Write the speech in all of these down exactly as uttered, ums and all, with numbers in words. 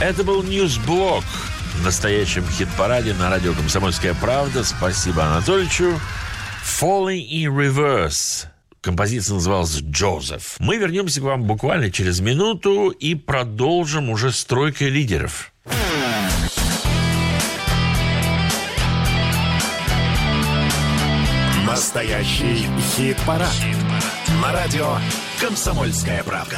Это был Ньюсблок в настоящем хит-параде на радио «Комсомольская правда». Спасибо Анатольевичу. «Falling in Reverse». Композиция называлась «Джозеф». Мы вернемся к вам буквально через минуту и продолжим уже с тройкой лидеров. Настоящий хит-парад. Хит-парад. На радио «Комсомольская правда».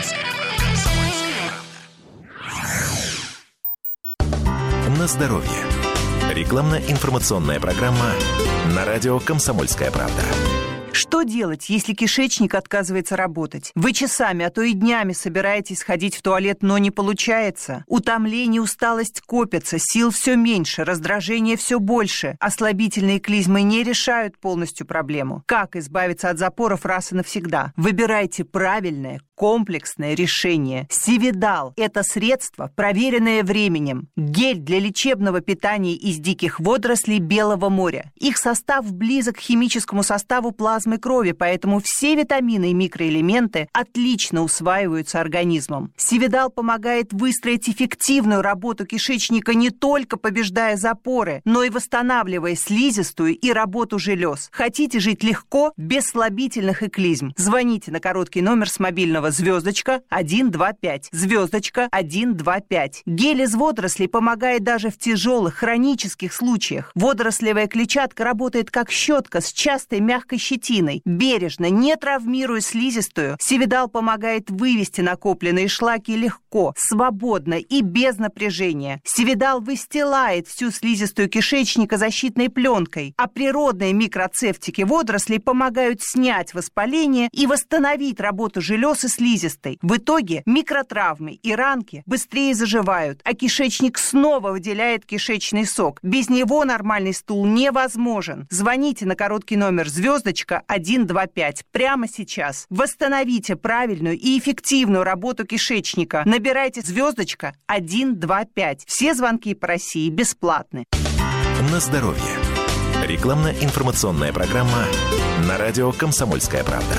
На здоровье. Рекламно-информационная программа на радио «Комсомольская правда». Что делать, если кишечник отказывается работать? Вы часами, а то и днями собираетесь сходить в туалет, но не получается. Утомление, усталость копятся, сил все меньше, раздражение все больше. Ослабительные клизмы не решают полностью проблему. Как избавиться от запоров раз и навсегда? Выбирайте правильное, комплексное решение. Сивидал – это средство, проверенное временем. Гель для лечебного питания из диких водорослей Белого моря. Их состав близок к химическому составу плазмы крови, поэтому все витамины и микроэлементы отлично усваиваются организмом. Сивидал помогает выстроить эффективную работу кишечника, не только побеждая запоры, но и восстанавливая слизистую и работу желез. Хотите жить легко, без слабительных и клизм? Звоните на короткий номер с мобильного звездочка один два пять. Звездочка один два пять. Гель из водорослей помогает даже в тяжелых хронических случаях. Водорослевая клетчатка работает как щетка с частой мягкой щетиной. Бережно, не травмируя слизистую, Сивидал помогает вывести накопленные шлаки легко, свободно и без напряжения. Сивидал выстилает всю слизистую кишечника защитной пленкой, а природные микроцефтики водорослей помогают снять воспаление и восстановить работу желез и слизистой. В итоге микротравмы и ранки быстрее заживают, а кишечник снова выделяет кишечный сок. Без него нормальный стул невозможен. Звоните на короткий номер звездочка один два пять прямо сейчас. Восстановите правильную и эффективную работу кишечника. Набирайте звездочка один два пять. Все звонки по России бесплатны. На здоровье. Рекламно-информационная программа на радио «Комсомольская правда».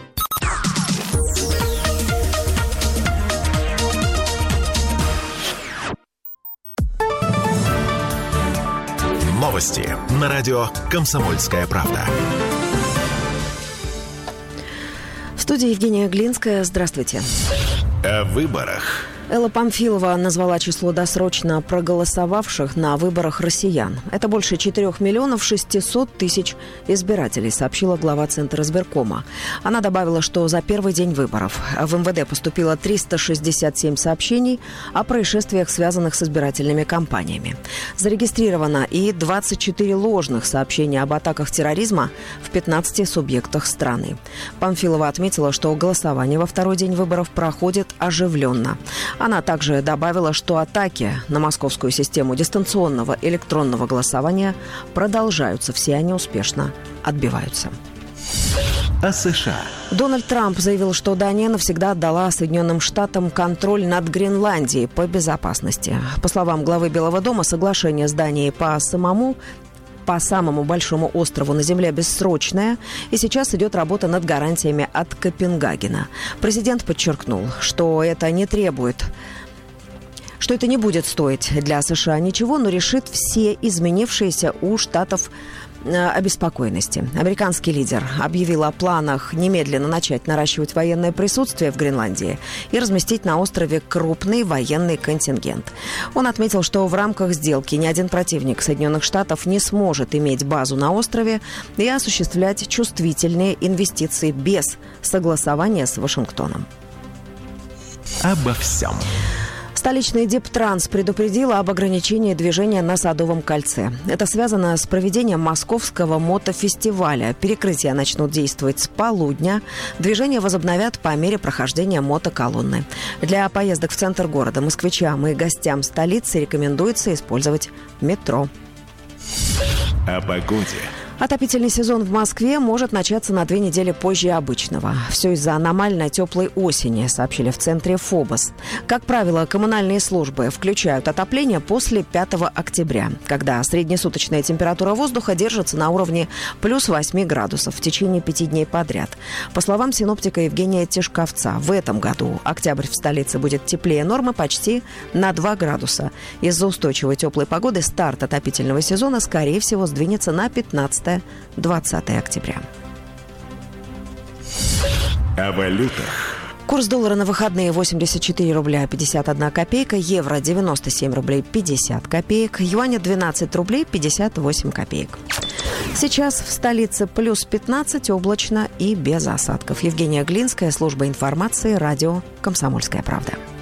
Новости на радио «Комсомольская правда». В студии Евгения Глинская. Здравствуйте. О выборах. Элла Памфилова назвала число досрочно проголосовавших на выборах россиян. Это больше четырех миллионов шестисот тысяч избирателей, сообщила глава Центра избиркома. Она добавила, что за первый день выборов в эм вэ дэ поступило триста шестьдесят семь сообщений о происшествиях, связанных с избирательными кампаниями. Зарегистрировано и двадцать четыре ложных сообщения об атаках терроризма в пятнадцати субъектах страны. Памфилова отметила, что голосование во второй день выборов проходит оживленно. Она также добавила, что атаки на московскую систему дистанционного электронного голосования продолжаются. Все они успешно отбиваются. О США. Дональд Трамп заявил, что Дания навсегда отдала Соединенным Штатам контроль над Гренландией по безопасности. По словам главы Белого дома, соглашение с Данией по самому по самому большому острову на Земле бессрочная, и сейчас идет работа над гарантиями от Копенгагена. Президент подчеркнул, что это не требует, что это не будет стоить для США ничего, но решит все изменившиеся у Штатов обеспокоенности. Американский лидер объявил о планах немедленно начать наращивать военное присутствие в Гренландии и разместить на острове крупный военный контингент. Он отметил, что в рамках сделки ни один противник Соединенных Штатов не сможет иметь базу на острове и осуществлять чувствительные инвестиции без согласования с Вашингтоном. Обо всем. Столичный Дептранс предупредила об ограничении движения на Садовом кольце. Это связано с проведением московского мотофестиваля. Перекрытия начнут действовать с полудня. Движение возобновят по мере прохождения мотоколонны. Для поездок в центр города москвичам и гостям столицы рекомендуется использовать метро. О погоде. Отопительный сезон в Москве может начаться на две недели позже обычного. Все из-за аномально теплой осени, сообщили в центре ФОБОС. Как правило, коммунальные службы включают отопление после пятого октября, когда среднесуточная температура воздуха держится на уровне плюс восемь градусов в течение пяти дней подряд. По словам синоптика Евгения Тишковца, в этом году октябрь в столице будет теплее нормы почти на два градуса. Из-за устойчивой теплой погоды старт отопительного сезона, скорее всего, сдвинется на пятнадцатое-двадцатое октября. О валютах. Курс доллара на выходные восемьдесят четыре рубля пятьдесят одна копейка, евро девяносто семь рублей пятьдесят копеек, юаня двенадцать рублей пятьдесят восемь копеек. Сейчас в столице плюс пятнадцать, облачно и без осадков. Евгения Глинская, служба информации, радио «Комсомольская правда».